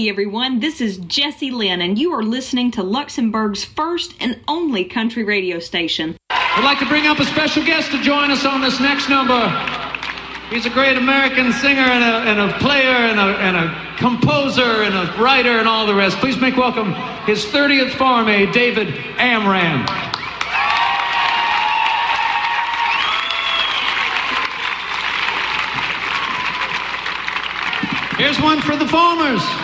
Hey everyone, this is Jessie Lynn, and you are listening to Luxembourg's first and only country radio station. We'd like to bring up a special guest to join us on this next number. He's a great American singer and a player and a composer and a writer and all the rest. Please make welcome his 30th farm aide, David Amram. Here's one for the farmers.